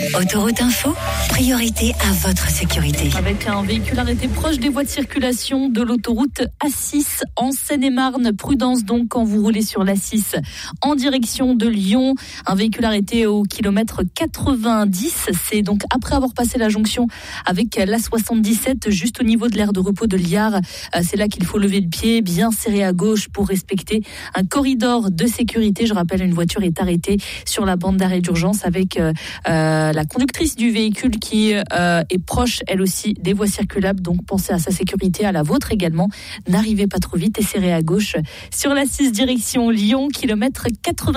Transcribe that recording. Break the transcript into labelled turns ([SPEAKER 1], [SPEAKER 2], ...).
[SPEAKER 1] Autoroute Info, priorité à votre sécurité.
[SPEAKER 2] Avec un véhicule arrêté proche des voies de circulation de l'autoroute A6 en Seine-et-Marne. Prudence donc quand vous roulez sur l'A6 en direction de Lyon. Un véhicule arrêté au kilomètre 90. C'est donc après avoir passé la jonction avec l'A77 juste au niveau de l'aire de repos de Liard. C'est là qu'il faut lever le pied, bien serré à gauche pour respecter un corridor de sécurité. Je rappelle, une voiture est arrêtée sur la bande d'arrêt d'urgence avec la conductrice du véhicule qui est proche, elle aussi, des voies circulables. Donc pensez à sa sécurité, à la vôtre également. N'arrivez pas trop vite et serrez à gauche sur la 6 direction Lyon, kilomètre 80.